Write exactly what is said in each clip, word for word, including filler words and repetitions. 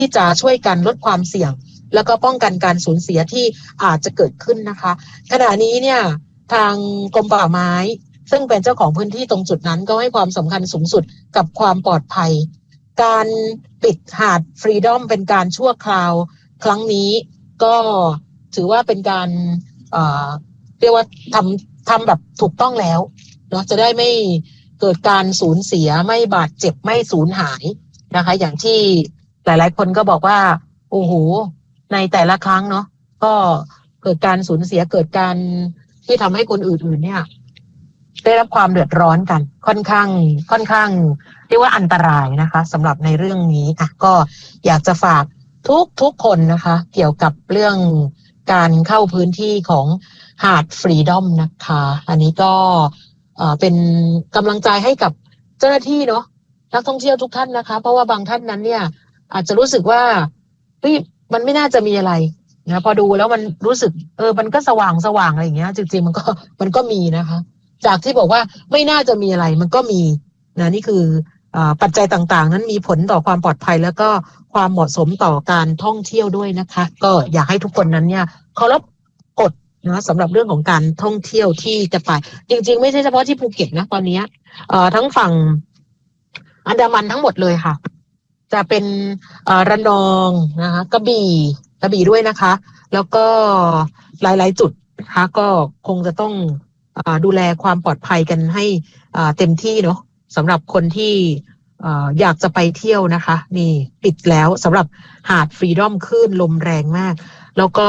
ที่จะช่วยกันลดความเสี่ยงแล้วก็ป้องกันการสูญเสียที่อาจจะเกิดขึ้นนะคะขณะนี้เนี่ยทางกรมป่าไม้ซึ่งเป็นเจ้าของพื้นที่ตรงจุดนั้นก็ให้ความสำคัญสูงสุดกับความปลอดภัยการปิดหาดฟรีดอมเป็นการชั่วคราวครั้งนี้ก็ถือว่าเป็นการเอ่อเรียกว่าทำทำแบบถูกต้องแล้วเนาะจะได้ไม่เกิดการสูญเสียไม่บาดเจ็บไม่สูญหายนะคะอย่างที่หลายๆคนก็บอกว่าโอ้โหในแต่ละครั้งเนาะก็เกิดการสูญเสียเกิดการที่ทำให้คนอื่นๆเนี่ยได้รับความเดือดร้อนกันค่อนข้างค่อนข้างเรียกว่าอันตรายนะคะสำหรับในเรื่องนี้อ่ะก็อยากจะฝากทุกทุกคนนะคะเกี่ยวกับเรื่องการเข้าพื้นที่ของหาดฟรีดอมนะคะอันนี้ก็เอ่อเป็นกำลังใจให้กับเจ้าหน้าที่เนาะนักท่องเที่ยวทุกท่านนะคะเพราะว่าบางท่านนั้นเนี่ยอาจจะรู้สึกว่าเฮ้ยมันไม่น่าจะมีอะไรนะพอดูแล้วมันรู้สึกเออมันก็สว่างสว่างอะไรอย่างเงี้ยจริงๆมันก็มันก็มีนะคะจากที่บอกว่าไม่น่าจะมีอะไรมันก็มีนะนี่คืออ่าปัจจัยต่างๆนั้นมีผลต่อความปลอดภัยแล้วก็ความเหมาะสมต่อการท่องเที่ยวด้วยนะคะก็อยากให้ทุกคนนั้นเนี่ยเคารพกฎนะสำหรับเรื่องของการท่องเที่ยวที่จะไปจริงๆไม่ใช่เฉพาะที่ภูเก็ตนะตอนนี้เอ่อทั้งฝั่งอันดามันทั้งหมดเลยค่ะจะเป็นเอ่อระนองนะคะกระบี่กระบี่ด้วยนะคะแล้วก็หลายๆจุดนะคะก็คงจะต้องอ่าดูแลความปลอดภัยกันให้อ่าเต็มที่เนาะสำหรับคนที่อ่าอยากจะไปเที่ยวนะคะนี่ปิดแล้วสำหรับหาดฟรีดอมคลื่นลมแรงมากแล้วก็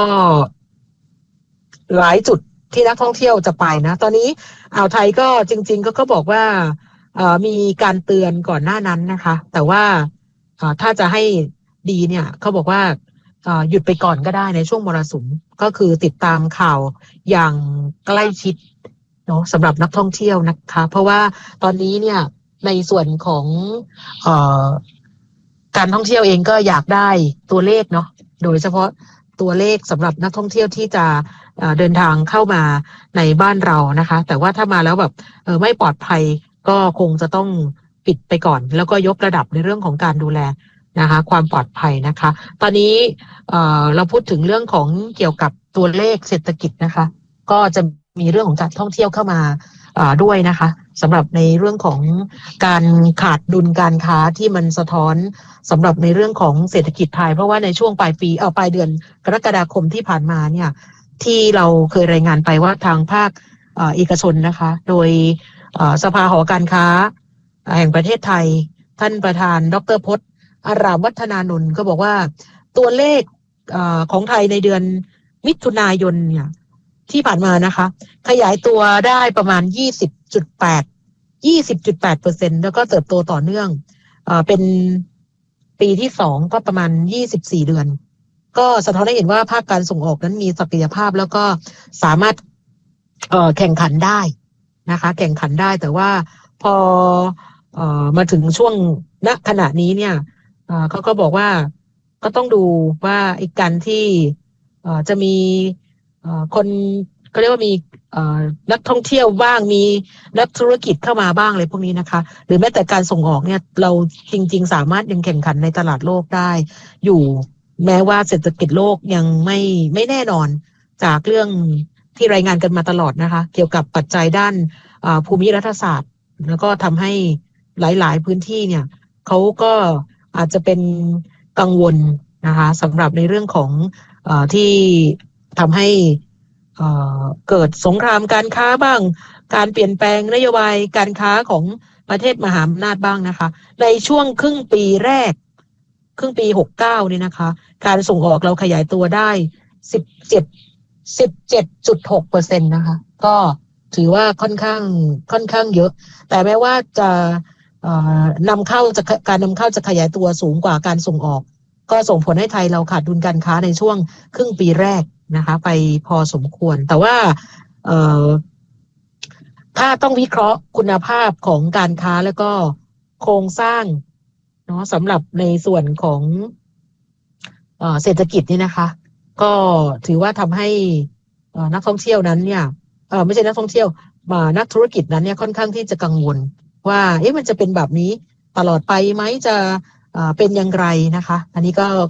หลายจุดที่นักท่องเที่ยวจะไปนะตอนนี้อ่าวไทยก็จริงๆก็เขาบอกว่าเอ่อมีการเตือนก่อนหน้านั้นนะคะแต่ว่าถ้าจะให้ดีเนี่ยเขาบอกว่าหยุดไปก่อนก็ได้ในช่วงมรสุมก็คือติดตามข่าวอย่างใกล้ชิดเนาะสำหรับนักท่องเที่ยวนะคะเพราะว่าตอนนี้เนี่ยในส่วนของเอ่อการท่องเที่ยวเองก็อยากได้ตัวเลขเนาะโดยเฉพาะตัวเลขสำหรับนักท่องเที่ยวที่จะเดินทางเข้ามาในบ้านเรานะคะแต่ว่าถ้ามาแล้วแบบเออไม่ปลอดภัยก็คงจะต้องปิดไปก่อนแล้วก็ยกระดับในเรื่องของการดูแลนะคะความปลอดภัยนะคะตอนนี้เอ่อเราพูดถึงเรื่องของเกี่ยวกับตัวเลขเศรษฐกิจนะคะก็จะมีเรื่องของการท่องเที่ยวเข้ามาด้วยนะคะสำหรับในเรื่องของการขาดดุลการค้าที่มันสะท้อนสำหรับในเรื่องของเศรษฐกิจไทยเพราะว่าในช่วงปลายปีเออปลายเดือนกรกฎาคมที่ผ่านมาเนี่ยที่เราเคยรายงานไปว่าทางภาคเอกชนนะคะโดยสภาหอการค้าแห่งประเทศไทยท่านประธานดร.พจน์อารามวัฒนานนท์ก็บอกว่าตัวเลขของไทยในเดือนมิถุนายนเนี่ยที่ผ่านมานะคะขยายตัวได้ประมาณ ยี่สิบจุดแปด ยี่สิบจุดแปดเปอร์เซ็นต์ แล้วก็เติบโตต่อเนื่องเอ่อเป็นปีที่สองก็ประมาณยี่สิบสี่เดือนก็สะท้อนให้เห็นว่าภาคการส่งออกนั้นมีศักยภาพแล้วก็สามารถเอ่อแข่งขันได้นะคะแข่งขันได้แต่ว่าพอเอ่อมาถึงช่วงณขณะนี้เนี่ยเอ่อเขาก็บอกว่าก็ต้องดูว่าไอ้การที่เอ่อจะมีเอ่อคนก็เรียกว่ามีเอ่อนักท่องเที่ยวบ้างมีนักธุรกิจเข้ามาบ้างอะไรพวกนี้นะคะหรือแม้แต่การส่งออกเนี่ยเราจริงๆสามารถยังแข่งขันในตลาดโลกได้อยู่แม้ว่าเศรษฐกิจโลกยังไม่ไม่แน่นอนจากเรื่องที่รายงานกันมาตลอดนะคะเกี่ยวกับปัจจัยด้านภูมิรัฐศาสตร์แล้วก็ทำให้หลายๆพื้นที่เนี่ยเขาก็อาจจะเป็นกังวลนะคะสำหรับในเรื่องของเอ่อที่ทำให้เอ่อเกิดสงครามการค้าบ้างการเปลี่ยนแปลงนโยบายการค้าของประเทศมหาอำนาจบ้างนะคะในช่วงครึ่งปีแรกครึ่งปีหกสิบเก้านี่นะคะการส่งออกเราขยายตัวได้สิบเจ็ด สิบเจ็ดจุดหกเปอร์เซ็นต์ นะคะก็ถือว่าค่อนข้างค่อนข้างเยอะแต่แม้ว่าจะนำเข้าจะการนำเข้าจะขยายตัวสูงกว่าการส่งออกก็ส่งผลให้ไทยเราขาดดุลการค้าในช่วงครึ่งปีแรกนะคะไปพอสมควรแต่ว่าเอ่อถ้าต้องวิเคราะห์คุณภาพของการค้าแล้วก็โครงสร้างเนาะสำหรับในส่วนของเอ่อเศรษฐกิจนี่นะคะก็ถือว่าทำให้นักท่องเที่ยวนั้นเนี่ยเออไม่ใช่นักท่องเที่ยวมานักธุรกิจนั้นเนี่ยค่อนข้างที่จะกังวลว่าเอ๊ะมันจะเป็นแบบนี้ตลอดไปไหมจะเป็นอย่างไรนะคะอันนี้ก็